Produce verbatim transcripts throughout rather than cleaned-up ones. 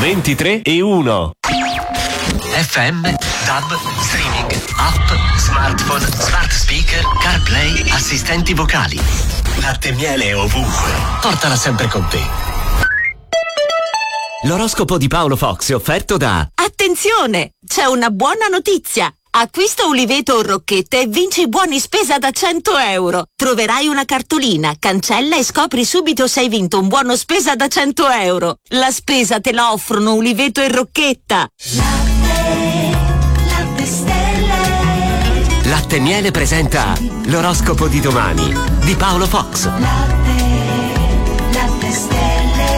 ventitré e uno. F M, DAB, streaming, app, smartphone, smart speaker, CarPlay, assistenti vocali. Latte e miele ovunque. Portala sempre con te. L'oroscopo di Paolo Fox è offerto da... Attenzione! C'è una buona notizia! Acquista Uliveto o Rocchette e vinci buoni spesa da cento euro. Troverai una cartolina, cancella e scopri subito se hai vinto un buono spesa da cento euro. La spesa te la offrono Uliveto e Rocchetta. Latte, latte stelle. Latte e miele presenta l'oroscopo di domani di Paolo Fox. Latte, latte stelle.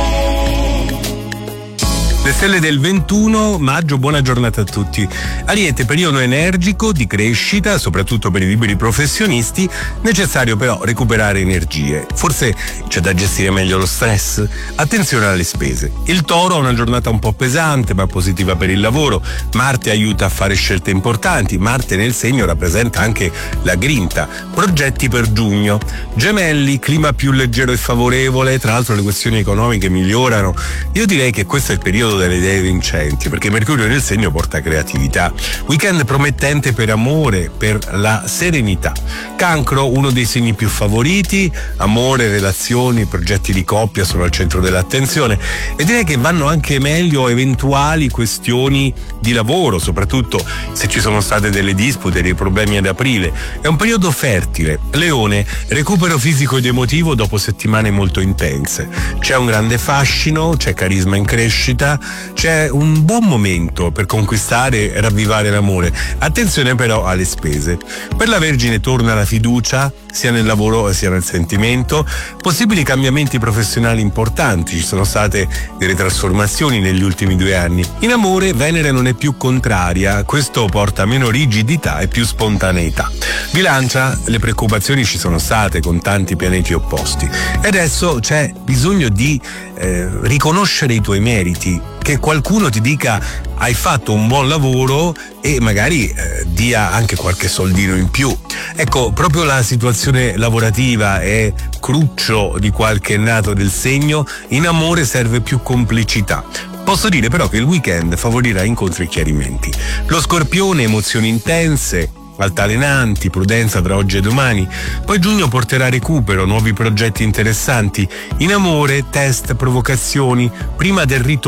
Le stelle del ventuno maggio, buona giornata a tutti. Ariete, periodo energico, di crescita, soprattutto per i liberi professionisti, necessario però recuperare energie. Forse c'è da gestire meglio lo stress. Attenzione alle spese. Il Toro ha una giornata un po' pesante ma positiva per il lavoro. Marte aiuta a fare scelte importanti. Marte nel segno rappresenta anche la grinta. Progetti per giugno. Gemelli, clima più leggero e favorevole, tra l'altro le questioni economiche migliorano. Io direi che questo è il periodo delle idee vincenti, perché Mercurio nel segno porta creatività. Weekend promettente per amore, per la serenità. Cancro, uno dei segni più favoriti, amore, relazioni, progetti di coppia sono al centro dell'attenzione e direi che vanno anche meglio eventuali questioni di lavoro, soprattutto se ci sono state delle dispute, dei problemi ad aprile. È un periodo fertile. Leone, recupero fisico ed emotivo dopo settimane molto intense. C'è un grande fascino, c'è carisma in crescita, c'è un buon momento per conquistare e ravvivare l'amore. Attenzione però alle spese. Per la Vergine torna la fiducia sia nel lavoro sia nel sentimento. Possibili cambiamenti professionali importanti, ci sono state delle trasformazioni negli ultimi due anni. In amore Venere non è più contraria, questo porta meno rigidità e più spontaneità. Bilancia, le preoccupazioni ci sono state con tanti pianeti opposti e adesso c'è bisogno di eh, riconoscere i tuoi meriti, che qualcuno ti dica hai fatto un buon lavoro e magari eh, dia anche qualche soldino in più. Ecco, proprio la situazione lavorativa è cruccio di qualche nato del segno. In amore serve più complicità. Posso dire però che il weekend favorirà incontri e chiarimenti. Lo Scorpione, emozioni intense, altalenanti, prudenza tra oggi e domani. Poi giugno porterà recupero, nuovi progetti interessanti. In amore, test, provocazioni, prima del ritorno